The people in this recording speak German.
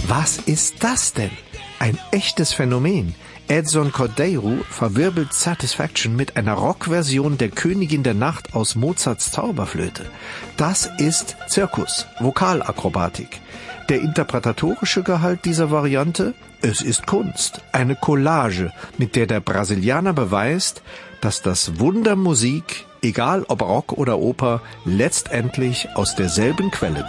Was ist das denn? Ein echtes Phänomen. Edson Cordeiro verwirbelt Satisfaction mit einer Rockversion der Königin der Nacht aus Mozarts Zauberflöte. Das ist Zirkus, Vokalakrobatik. Der interpretatorische Gehalt dieser Variante? Es ist Kunst, eine Collage, mit der der Brasilianer beweist, dass das Wunder Musik, egal ob Rock oder Oper, letztendlich aus derselben Quelle